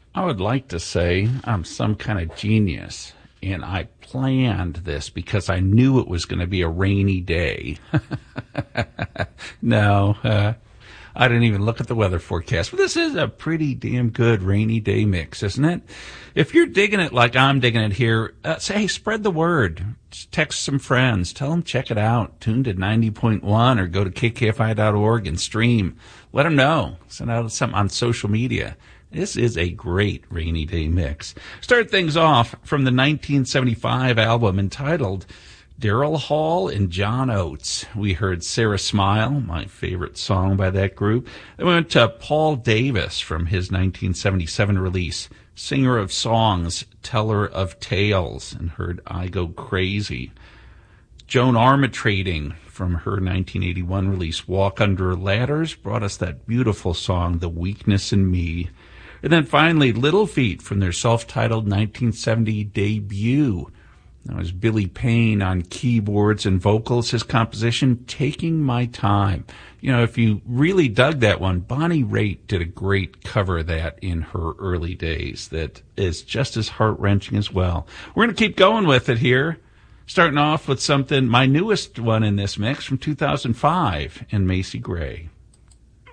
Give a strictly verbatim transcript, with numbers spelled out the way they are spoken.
I would like to say I'm some kind of genius, and I planned this because I knew it was going to be a rainy day. no, uh, I didn't even look at the weather forecast. But this is a pretty damn good rainy day mix, isn't it? If you're digging it like I'm digging it here, uh, say, hey, spread the word. Just text some friends. Tell them check it out. Tune to ninety point one or go to k k f i dot org and stream. Let them know. Send out something on social media. This is a great rainy day mix. Start things off from the nineteen seventy-five album entitled Daryl Hall and John Oates. We heard Sarah Smile, my favorite song by that group. Then we went to Paul Davis from his nineteen seventy-seven release, Singer of Songs, Teller of Tales, and heard I Go Crazy. Joan Armatrading from her nineteen eighty-one release, Walk Under Ladders, brought us that beautiful song, The Weakness in Me. And then finally, Little Feat from their self-titled nineteen seventy debut. That was Billy Payne on keyboards and vocals, his composition, Taking My Time. You know, if you really dug that one, Bonnie Raitt did a great cover of that in her early days that is just as heart-wrenching as well. We're going to keep going with it here, starting off with something, my newest one in this mix from two thousand five, and Macy Gray.